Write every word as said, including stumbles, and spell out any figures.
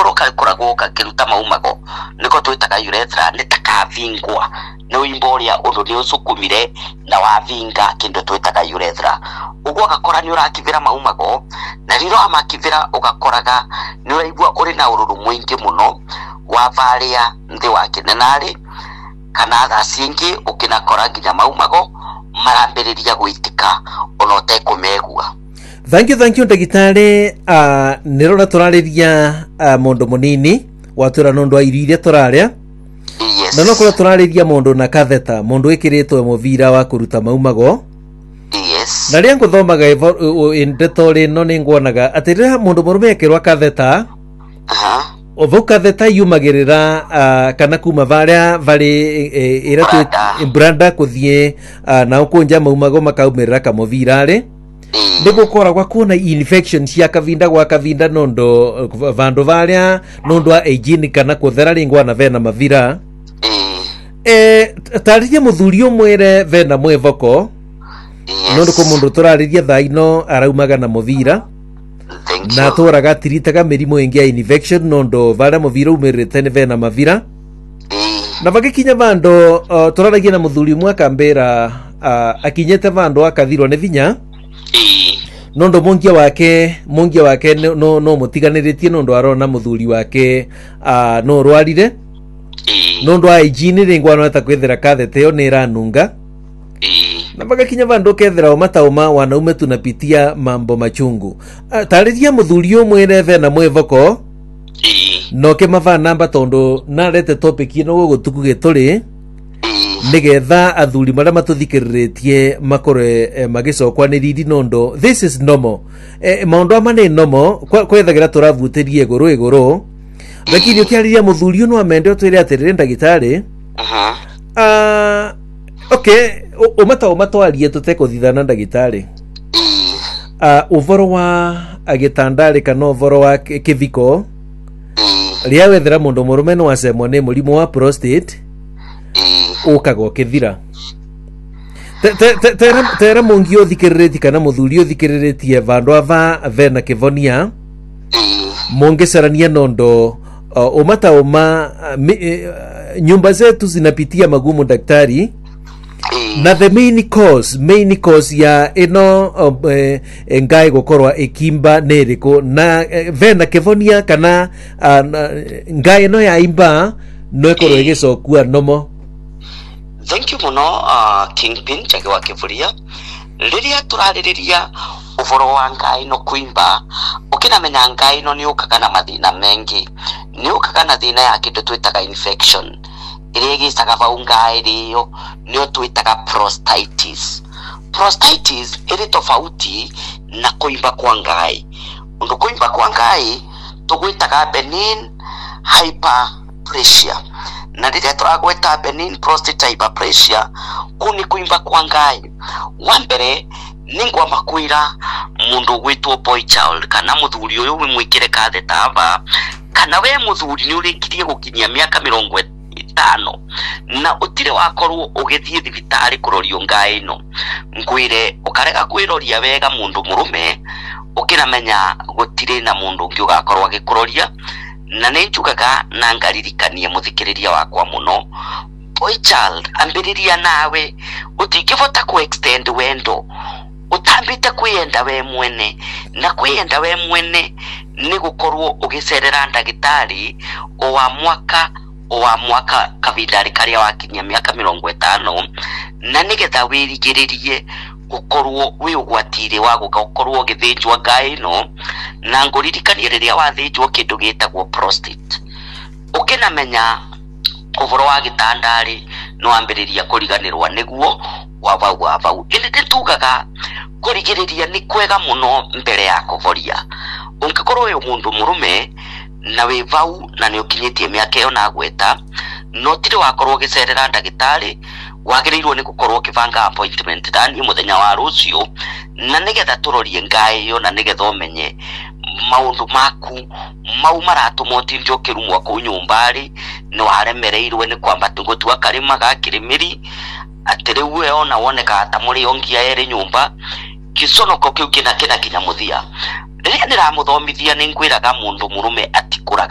kagoro kakoragwo kakiruta maumago niko twitaga urethra nitakavingwa na wimboria undu ni usukumire na wavinga kindu twitaga urethra ugwo gakora ni urakivira maumago na riro amakivira ugakoraga ni uraigwa uri na ururu mwingi muno wavaria nthi wa kinenari kana tha cingi ukinakora nginya maumago marambiriria gwitika ona utekumegua. Thank you, thank you ndagitari. Uh, nirora turariria uh, mundu munini watura nundu wa irio iria turaria. Yes. Na nokora turariria mundu na katheta mundu ikiritwe muvira wa kuruta maumago. Yes. Na ria nguthomaga ndeto rino ninguonaga atirira mundu murume akirwa katheta. Aha. Ovo katheta yumagirira uh, kana kuma varia vari ira tu branda kuthie uh, na ukunja maumago makaumirira kamuvira ri. Nego kora kwa kuna infection cia kavinda gwa kavinda nondo vandu varia nondo a hygiene kana kuthera ringwa na vena mavira. Eh tariria muthuri umwere vena mwevoko. Nondo ko mundu turariria thaino araumaga na muvira. Na turaga tiritaga mirimo ingi ya infection nondo varia muvira umirite ne vena mavira. Na vagikinya vandu uh, turaragia na muthuri umwe akambira uh, akinyete vandu akathirwo ne vinya. Nondo mongia wake mongia wake no no mutiganiritie nondo arona muthuri wake uh, no rwarire nondo hygiene ringwa no atakwethera kathete ni ranunga na bagakinya vandu kethera matauma wanaume tunapitia mambo machungu. Uh, tariria muthuri umwe na mwevoko no ke mava namba tondo narete topic ino gugutuku gituri nigetha athuri maria matuthikiritie makore eh, magicokwa ni riri nondo. This is normal. Eh, maundu amane normal kwethagira turavutirie iguru iguru lakini ukiariria muthuri no amende twire atirire ndagitari. Aha. Ah okay umata umatwarie tutekuthithana ndagitari. Ah uvoro wa agitandari kana uvoro wa kiviko ria wethera mundu murume no asemwo ni murimu wa prostate ukago kithira. Tera tera mungi uthikiriretie kana muthuri uthikiriretie vandu ava vena kivonia mungi sarania nondo umata uma nyumba zetu zinapitia magumu daktari. Na the main cause main cause ya ino uh, eh, ngai gukorwa ikimba neriko na eh, vena kivonia kana uh, ngai no ya imba no ikorwo igicokua nomo. Thank you muno uh, Kingpin chake wa kivuria riria turaririria uvoro wa ngai no kuimba ukina menya ngai no ni ukaga na mathina mengi ni ukaga na thina ya kindu twitaga infection iria gicaga vau ngai rio ni twitaga prostatitis. Prostatitis iri tofauti na kuimba kwa ngai. Undu kuimba kwa ngai tugwitaga benign hyperplasia na riria turagweta benign prostate hyperplasia kuni kuimba kwa ngai. Wambere ningwa makwira mundu gwitwo boy child kana muthuri uyu mwikire katheta ava kana we muthuri ni urikirie gukinyia miaka mirongo itano na utire wakorwo ugithie thibitari kurorio ngai no ngwire ukarega kwiroria wega mundu murume ukinamenya gutire na mundu ungi ugakorwo agikuroria na ninjugaga na ngaririkanie muthikiriria wakwa muno boy child ambiriria nawe utingivota ku extend wendo utambite kwiyenda we mwene na kwiyenda we mwene ni gukorwo ugicerera ndagitari o wa mwaka o wa mwaka kavidari karia wakinya miaka mirongo itano na nigetha wirigiririe gukorwo wi ugwatire wa gukorwo githinjwa ngai no na nguririkanie riria wathinjwo kindu gitagwo prostate ukinamenya uvoro wa gitandari no ambiriria kuriganirwa niguo wavau wavau indi tugaga kurigiriria ni kwega muno mbere ya kuvoria. Ungikorwo uyu mundu murume na we vau na ni ukinyitie miaka iyo na gweta no tire wakorwo gicerera ndagitari wagirirwo ni gukorwo kivanga appointment ndani muthenya wa rucio na nigetha turorie ngai yo na nigetha umenye maundu maku mau maratumwo tinjo kirumwa ku nyumbari no aremereirwe ni kwamba tugotua karima ga kirimiri atire we ona woneka atamuri ongia eri nyumba kisonoko kiu kina kina kinya muthia riria ndiramuthomithia ni ngwiraga mundu murume atikuraga